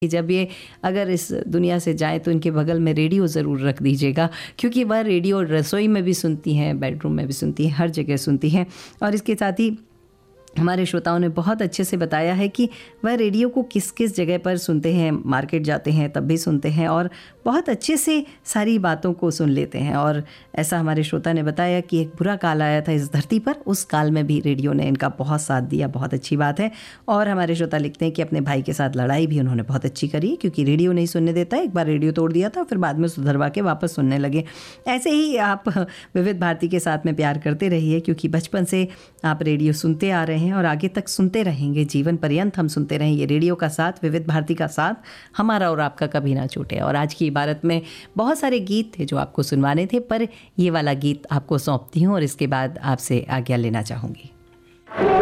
कि जब ये अगर इस दुनिया से जाएँ तो इनके बगल में रेडियो ज़रूर रख दीजिएगा, क्योंकि वह रेडियो रसोई में भी सुनती हैं, बेडरूम में भी सुनती हैं, हर जगह सुनती हैं। और इसके साथ ही हमारे श्रोताओं ने बहुत अच्छे से बताया है कि वह रेडियो को किस किस जगह पर सुनते हैं, मार्केट जाते हैं तब भी सुनते हैं और बहुत अच्छे से सारी बातों को सुन लेते हैं। और ऐसा हमारे श्रोता ने बताया कि एक बुरा काल आया था इस धरती पर, उस काल में भी रेडियो ने इनका बहुत साथ दिया, बहुत अच्छी बात है। और हमारे श्रोता लिखते हैं कि अपने भाई के साथ लड़ाई भी उन्होंने बहुत अच्छी करी, क्योंकि रेडियो नहीं सुनने देता, एक बार रेडियो तोड़ दिया था, फिर बाद में सुधरवा के वापस सुनने लगे। ऐसे ही आप विविध भारती के साथ में प्यार करते रहिए, क्योंकि बचपन से आप रेडियो सुनते आ रहे हैं और आगे तक सुनते रहेंगे, जीवन पर्यंत हम सुनते रहेंगे। रेडियो का साथ, विविध भारती का साथ हमारा और आपका कभी ना छूटे। और आज की इबारत में बहुत सारे गीत थे जो आपको सुनवाने थे, पर ये वाला गीत आपको सौंपती हूँ और इसके बाद आपसे आज्ञा लेना चाहूँगी।